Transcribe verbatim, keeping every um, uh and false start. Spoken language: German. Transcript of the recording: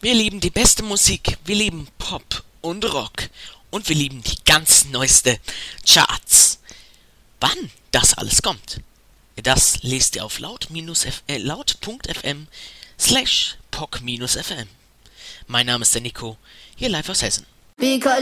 Wir lieben die beste Musik, wir lieben Pop und Rock und wir lieben die ganz neueste Charts. Wann das alles kommt, das lest ihr auf laut-f- äh, laut.fm slash poc-fm. Mein Name ist der Nico, hier live aus Hessen. Because